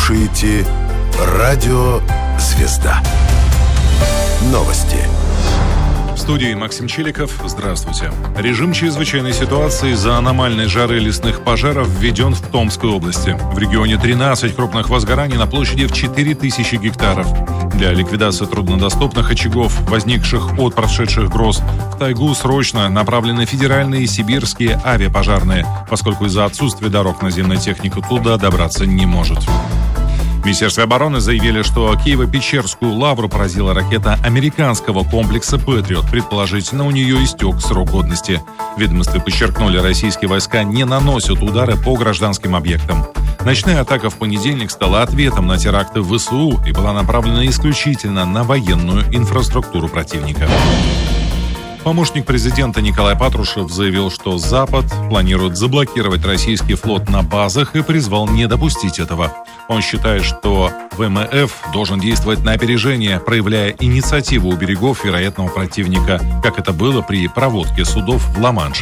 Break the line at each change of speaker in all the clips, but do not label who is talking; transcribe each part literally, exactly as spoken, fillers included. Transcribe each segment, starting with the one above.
слушаете Радио «Звезда». Новости.
В студии Максим Челиков. Здравствуйте. Режим чрезвычайной ситуации из-за аномальной жары лесных пожаров введен в Томской области. В регионе тринадцать крупных возгораний на площади в четыре тысячи гектаров. Для ликвидации труднодоступных очагов, возникших от прошедших гроз, в тайгу срочно направлены федеральные и сибирские авиапожарные, поскольку из-за отсутствия дорог наземная техника туда добраться не может. В Министерстве обороны заявили, что Киево-Печерскую лавру поразила ракета американского комплекса «Патриот». Предположительно, у нее истек срок годности. В ведомстве подчеркнули, российские войска не наносят удары по гражданским объектам. Ночная атака в понедельник стала ответом на теракты в ВСУ и была направлена исключительно на военную инфраструктуру противника. Помощник президента Николай Патрушев заявил, что Запад планирует заблокировать российский флот на базах и призвал не допустить этого. Он считает, что ВМФ должен действовать на опережение, проявляя инициативу у берегов вероятного противника, как это было при проводке судов в Ла-Манше.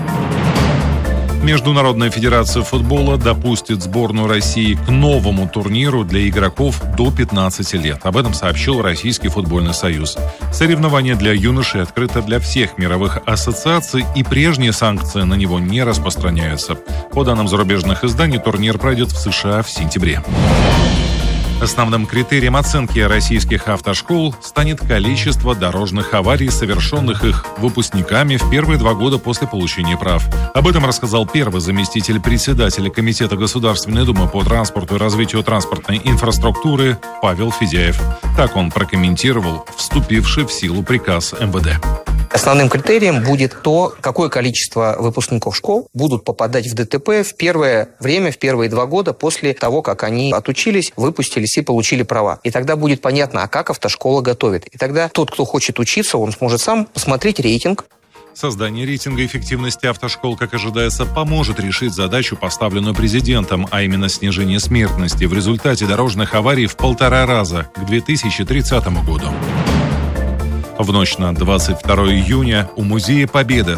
Международная федерация футбола допустит сборную России к новому турниру для игроков до пятнадцати лет. Об этом сообщил Российский футбольный союз. Соревнование для юношей открыто для всех мировых ассоциаций, и прежние санкции на него не распространяются. По данным зарубежных изданий, турнир пройдет в США в сентябре. Основным критерием оценки российских автошкол станет количество дорожных аварий, совершенных их выпускниками в первые два года после получения прав. Об этом рассказал первый заместитель председателя Комитета Государственной Думы по транспорту и развитию транспортной инфраструктуры Павел Федяев. Так он прокомментировал вступивший в силу приказ эм вэ дэ.
Основным критерием будет то, какое количество выпускников школ будут попадать в дэ тэ пэ в первое время, в первые два года после того, как они отучились, выпустились и получили права. И тогда будет понятно, а как автошкола готовит. И тогда тот, кто хочет учиться, он сможет сам посмотреть рейтинг.
Создание рейтинга эффективности автошкол, как ожидается, поможет решить задачу, поставленную президентом, а именно снижение смертности в результате дорожных аварий в полтора раза к две тысячи тридцатому году. В ночь на двадцать второе июня у Музея Победы